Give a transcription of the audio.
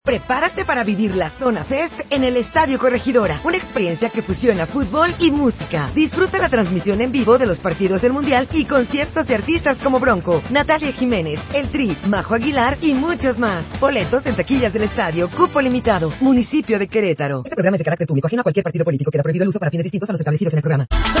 Prepárate para vivir la Zona Fest en el Estadio Corregidora, una experiencia que fusiona fútbol y música. Disfruta la transmisión en vivo de los partidos del Mundial y conciertos de artistas como Bronco, Natalia Jiménez, El Tri, Majo Aguilar y muchos más. Boletos en taquillas del estadio, cupo limitado, municipio de Querétaro. Este programa es de carácter público, ajeno a cualquier partido político. Queda prohibido el uso para fines distintos a los establecidos en el programa.